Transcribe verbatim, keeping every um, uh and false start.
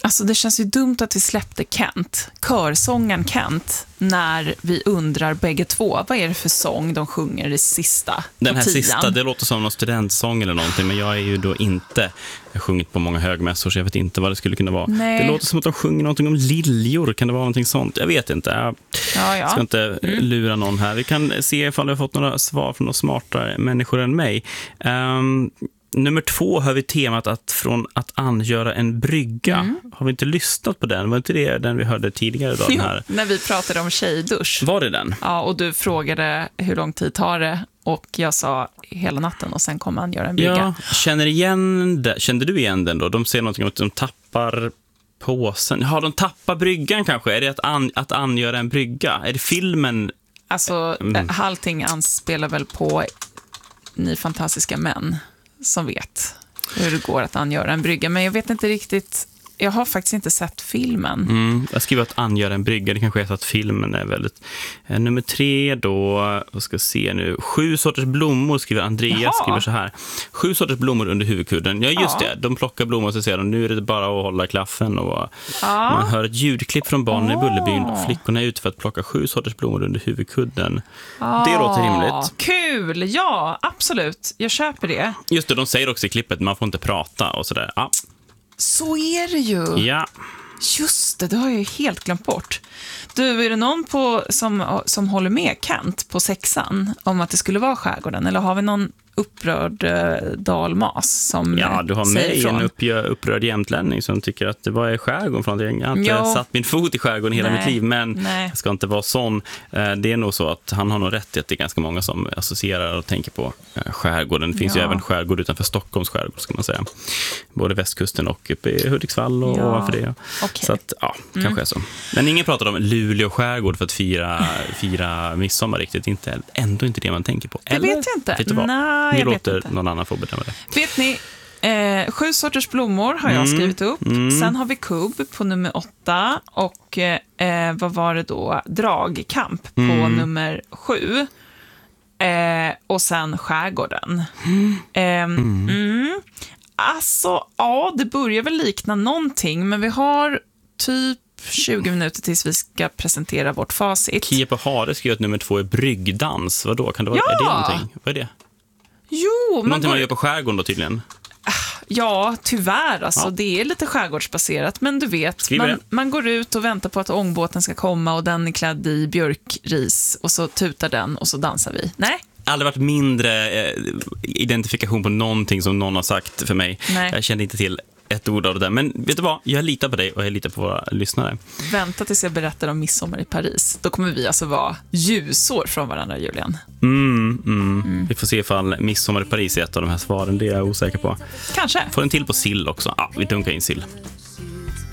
Alltså det känns ju dumt att vi släppte Kent, körsången Kent, när vi undrar bägge två, vad är det för sång de sjunger i sista? Den här tian? sista, det låter som någon studentsång eller någonting, men jag är ju då inte, jag har sjungit på många högmässor så jag vet inte vad det skulle kunna vara. Nej. Det låter som att de sjunger någonting om liljor, kan det vara någonting sånt? Jag vet inte, jag Ja, ja. ska inte Mm. lura någon här. Vi kan se ifall vi har fått några svar från några smartare människor än mig. Um, Nummer två har vi temat att från att angöra en brygga. Mm. Har vi inte lyssnat på den? Var inte det den vi hörde tidigare idag? Jo, den här? när vi pratade om tjejdusch. Var det den? Ja, och du frågade hur lång tid tar det, och jag sa hela natten och sen kommer han göra en brygga. Ja, känner igen det. Kände du igen den då? De säger någonting om att de tappar påsen. Ja, de tappar bryggan kanske. Är det att, an, att angöra en brygga? Är det filmen? Alltså, Mm. allting anspelar väl på Ni fantastiska män som vet hur det går att angöra en brygga. Men jag vet inte riktigt, jag har faktiskt inte sett filmen. Mm, jag skriver att angöra en brygga. Det kanske är så att filmen är väldigt... Eh, nummer tre då, vad ska jag se nu? Sju sorters blommor skriver Andreas. Jaha. Skriver så här. Sju sorters blommor under huvudkudden. Ja, just Ja. det. De plockar blommor och så säger de, nu är det bara att hålla klaffen. Och Ja. man hör ett ljudklipp från barnen i Åh. Bullerbyn. Och flickorna är ute för att plocka sju sorters blommor under huvudkudden. Det låter rimligt. Kul, ja, absolut. Jag köper det. Just det, de säger också i klippet, man får inte prata och sådär. Ja. Så är det ju. Ja. Just det, det har jag ju helt glömt bort. Du, är det någon på, som, som håller med Kent på sexan om att det skulle vara skärgården? Eller har vi någon upprörd eh, dalmas som Ja, du har säger mig ifrån? en uppgö- upprörd jämtlänning som tycker att det var i skärgården från någonting. Jag har inte Jo. satt min fot i skärgården hela Nej. mitt liv, men Nej. jag ska inte vara sån. Eh, Det är nog så att han har nog rätt i att det är ganska många som associerar och tänker på eh, skärgården. Det finns Ja. ju även skärgård utanför Stockholms skärgård, ska man säga. Både västkusten och uppe i Hudiksvall och Ja. ovanför det. Okej. Så att, ja, kanske är så. Men ingen pratar om Luleå skärgård för att fira, fira midsommar riktigt. Inte, ändå inte det man tänker på. Det vet jag inte. Vet du vad? Nej, Vi jag vet låter inte. någon annan få bedöma det. Vet ni, eh, sju sorters blommor har jag Mm, skrivit upp. mm. Sen har vi kubb på nummer åtta. Och eh, vad var det då? Dragkamp på Mm. nummer sju. Eh, och sen skärgården. Eh, mm. Alltså, ja, det börjar väl likna någonting. Men vi har typ tjugo minuter tills vi ska presentera vårt facit. Kia på Hare skriver att nummer två är bryggdans. Vadå? Kan det vara, Ja! är det någonting? Vad är det? Jo, man Någonting man går, gör på skärgården då tydligen. ja, tyvärr. Alltså, Ja. det är lite skärgårdsbaserat. Men du vet, Skriver man, det. man går ut och väntar på att ångbåten ska komma och den är klädd i björkris och så tutar den och så dansar vi. Nej? Aldrig varit mindre eh, identifikation på någonting som någon har sagt för mig. Nej. Jag kände inte till ett ord av det där. Men vet du vad? Jag litar på dig och jag litar på våra lyssnare. Vänta tills jag berättar om midsommar i Paris. Då kommer vi alltså vara ljusår från varandra, Julian. Mm, mm. Vi får se ifall midsommar i Paris är ett av de här svaren. Det är jag osäker på. Kanske. Får en till på sill också. Ja, vi dunkar in sill.